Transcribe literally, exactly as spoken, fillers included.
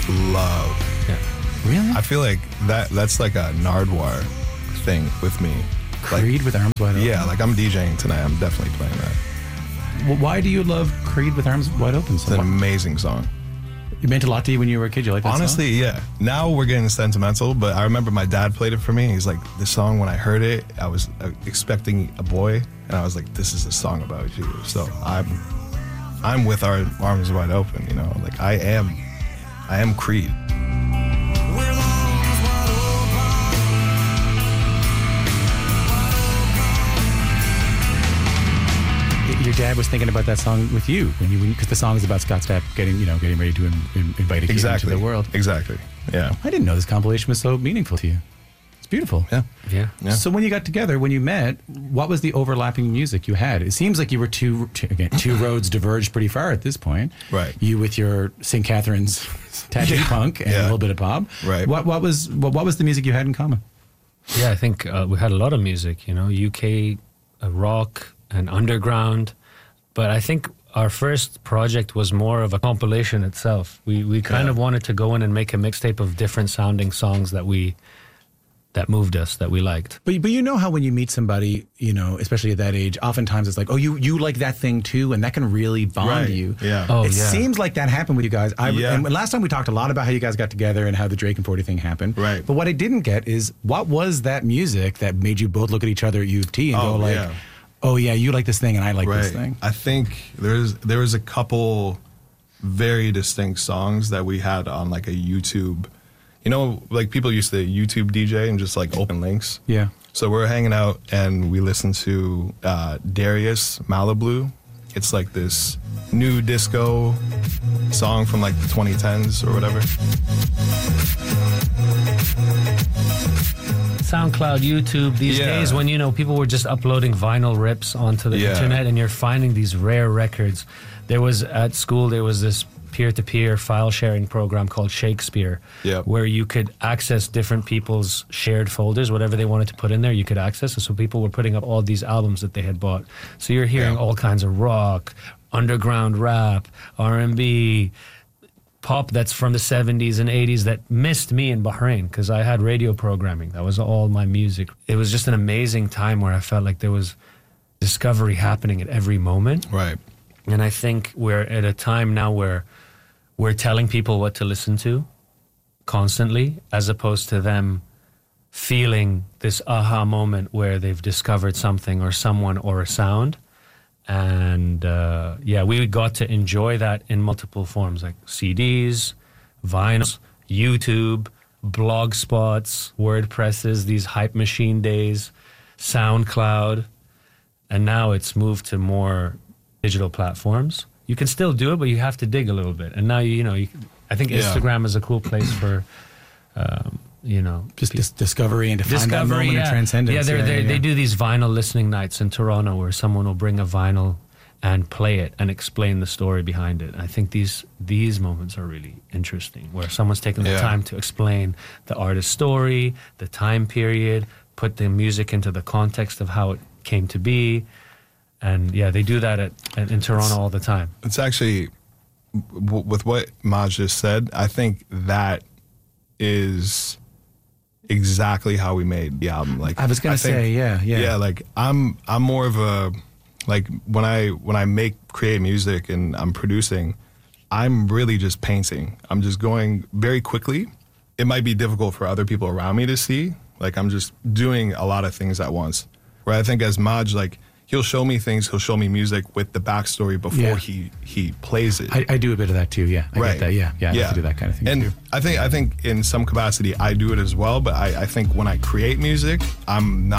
love. Yeah. Really? I feel like that that's like a Nardwuar thing with me. Creed like, with Arms Wide Open. Yeah, like I'm DJing tonight. I'm definitely playing that. Well, why do you love Creed with Arms Wide Open It's so an much? amazing song. It meant a lot to you when you were a kid. You like that Honestly, song? yeah. Now we're getting sentimental, but I remember my dad played it for me. He's like, this song, when I heard it, I was uh, expecting a boy, and I was like, this is a song about you. So I'm I'm with our arms wide open, you know? Like, I am, I am Creed. Your dad was thinking about that song with you when you because the song is about Scott Stapp getting you know getting ready to in, in, invite a kid Exactly. into the world. Exactly. Yeah. I didn't know this compilation was so meaningful to you. It's beautiful. Yeah. Yeah. Yeah. So when you got together, when you met, what was the overlapping music you had? It seems like you were two, two again two roads diverged pretty far at this point. Right. You with your Saint Catherine's tattoo Yeah. punk and Yeah. a little bit of pop. Right. What what was what, what was the music you had in common? Yeah, I think uh, we had a lot of music, you know, U K uh, rock and underground. But I think our first project was more of a compilation itself. We we kind Yeah. of wanted to go in and make a mixtape of different sounding songs that we that moved us, that we liked. But but you know how when you meet somebody, you know, especially at that age, oftentimes it's like, oh, you you like that thing too, and that can really bond Right. you. Yeah. Oh, it yeah. seems like that happened with you guys. I, Yeah. And last time we talked a lot about how you guys got together and how the Drake and forty thing happened. Right. But what I didn't get is what was that music that made you both look at each other at U of T and Oh, go like, yeah. oh yeah, you like this thing and I like Right. this thing. I think there's there was a couple very distinct songs that we had on like a YouTube. You know, like people used to YouTube D J and just like open links. Yeah. So we're hanging out and we listened to uh, Darius Malibu. It's like this new disco song from like the twenty tens or whatever. SoundCloud, YouTube, these Yeah. days when, you know, people were just uploading vinyl rips onto the Yeah. internet and you're finding these rare records. There was, at school, there was this peer-to-peer file sharing program called Shakespeare, Yep. where you could access different people's shared folders, whatever they wanted to put in there, you could access it. So people were putting up all these albums that they had bought. So you're hearing Yeah. all kinds of rock, underground rap, R and B, pop that's from the seventies and eighties that missed me in Bahrain because I had radio programming. That was all my music. It was just an amazing time where I felt like there was discovery happening at every moment. Right. And I think we're at a time now where we're telling people what to listen to constantly, as opposed to them feeling this aha moment where they've discovered something or someone or a sound. And uh, yeah, we got to enjoy that in multiple forms, like C Ds, vinyls, YouTube, blog spots, WordPresses, these hype machine days, SoundCloud. And now it's moved to more digital platforms. You can still do it, but you have to dig a little bit. And now, you, you know, you, I think Yeah. Instagram is a cool place for, um, you know, Just dis- discovery and to find that discovery, moment yeah. of transcendence. Yeah, they're, they're, yeah. they do these vinyl listening nights in Toronto where someone will bring a vinyl and play it and explain the story behind it. I think these these moments are really interesting, where someone's taken the Yeah. time to explain the artist's story, the time period, put the music into the context of how it came to be. And yeah, they do that at, at in Toronto all the time. It's actually, w- with what Maj just said, I think that is exactly how we made the album. Like I was gonna think- say, yeah, yeah. yeah. Like I'm, I'm more of a, like when I when I make create music and I'm producing, I'm really just painting. I'm just going very quickly. It might be difficult for other people around me to see. Like I'm just doing a lot of things at once. Where I think as Maj, like he'll show me things, he'll show me music with the backstory before Yeah. he he plays it. I, I do a bit of that too. Yeah, I Right. get that. Yeah, yeah, I like to do that kind of thing And too. I think I think in some capacity I do it as well. But I, I think when I create music, I'm not